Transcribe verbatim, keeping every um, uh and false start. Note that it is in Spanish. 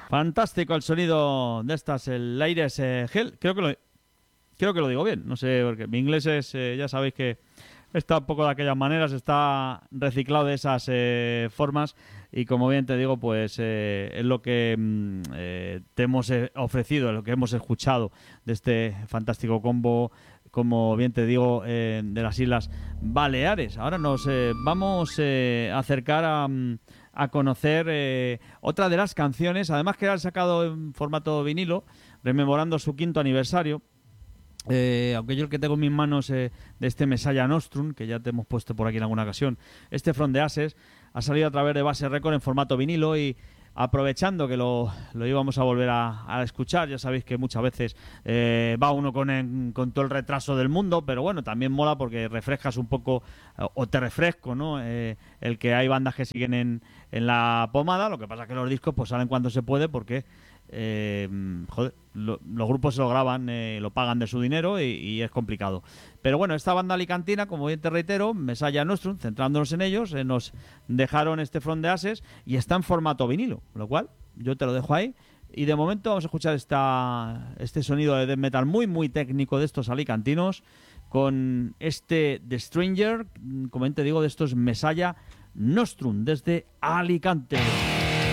Fantástico el sonido de estas, el Aires eh, Gel. Creo que lo creo que lo digo bien, no sé, porque mi inglés es, eh, ya sabéis que está un poco de aquellas maneras, está reciclado de esas eh, formas y como bien te digo, pues eh, es lo que mm, eh, te hemos eh, ofrecido, lo que hemos escuchado de este fantástico combo, como bien te digo, eh, de las Islas Baleares. Ahora nos eh, vamos eh, a acercar a, a conocer eh, otra de las canciones, además que la han sacado en formato vinilo, rememorando su quinto aniversario. Eh, aunque yo el que tengo en mis manos eh, de este Messiah Nostrum, que ya te hemos puesto por aquí en alguna ocasión, este From the Ashes ha salido a través de Base Record en formato vinilo y aprovechando que lo, lo íbamos a volver a, a escuchar, ya sabéis que muchas veces eh, va uno con, en, con todo el retraso del mundo, pero bueno, también mola porque refrescas un poco, o te refresco, ¿no? Eh, el que hay bandas que siguen en, en la pomada, lo que pasa es que los discos pues salen cuando se puede porque Eh, joder, lo, los grupos se lo graban, eh, lo pagan de su dinero y, y es complicado. Pero bueno, esta banda alicantina, como bien te reitero, Messiah Nostrum, centrándonos en ellos, eh, nos dejaron este From the Ashes y está en formato vinilo, lo cual yo te lo dejo ahí. Y de momento vamos a escuchar esta, este sonido de death metal muy muy técnico de estos alicantinos con este The Stranger, como bien te digo, de estos Messiah Nostrum desde Alicante.